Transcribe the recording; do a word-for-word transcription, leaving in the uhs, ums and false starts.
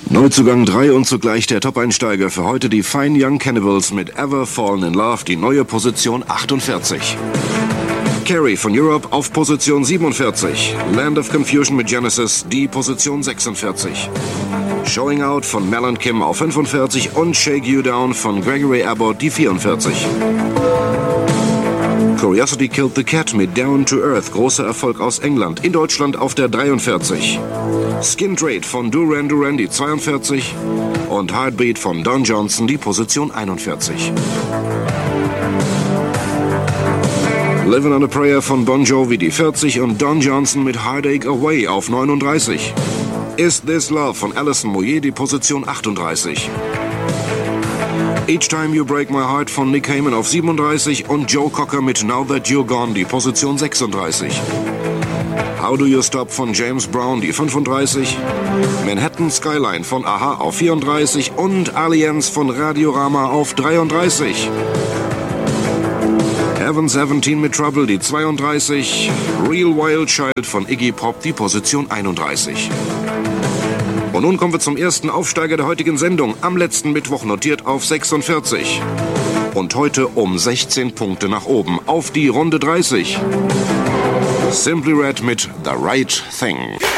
Neuzugang drei und zugleich der Top-Einsteiger für heute die Fine Young Cannibals mit Ever Fallen in Love, die neue Position achtundvierzig. Carrie von Europe auf Position siebenundvierzig. Land of Confusion mit Genesis, die Position sechsundvierzig. Showing Out von Mel und Kim auf fünfundvierzig und Shake You Down von Gregory Abbott, die vierundvierzig. Curiosity Killed the Cat mit Down to Earth, großer Erfolg aus England, in Deutschland auf der dreiundvierzig. Skin Trade von Duran Duran, die zweiundvierzig. Und Heartbeat von Don Johnson, die Position einundvierzig. Living on a Prayer von Bon Jovi, die vierzig. Und Don Johnson mit Heartache Away auf neununddreißig. Is This Love von Alison Moyet, die Position achtunddreißig. Each Time You Break My Heart von Nick Heyman auf siebenunddreißig und Joe Cocker mit Now That You're Gone, die Position sechsunddreißig. How Do You Stop von James Brown, die fünfunddreißig. Manhattan Skyline von Aha auf vierunddreißig und Allianz von Radiorama auf dreiunddreißig. Heaven siebzehn mit Trouble, die zweiunddreißig. Real Wild Child von Iggy Pop, die Position einunddreißig. Und nun kommen wir zum ersten Aufsteiger der heutigen Sendung. Am letzten Mittwoch notiert auf sechsundvierzig. Und heute um sechzehn Punkte nach oben auf die Runde dreißig. Simply Red mit The Right Thing.